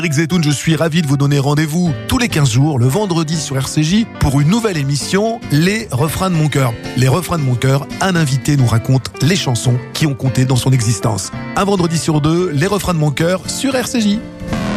Eric Zetoun, je suis ravi de vous donner rendez-vous tous les 15 jours, le vendredi sur RCJ, pour une nouvelle émission, Les Refrains de mon cœur. Les Refrains de mon cœur, un invité nous raconte les chansons qui ont compté dans son existence. Un vendredi sur deux, Les Refrains de mon cœur sur RCJ.